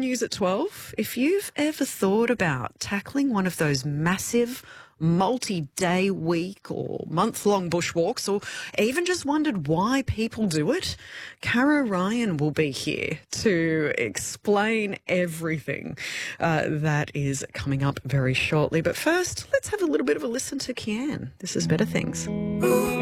news at 12. If you've ever thought about tackling one of those massive multi-day week or month-long bushwalks, or even just wondered why people do it, Cara Ryan will be here to explain everything that is coming up very shortly. But first, let's have a little bit of a listen to Kian. This is Better Things.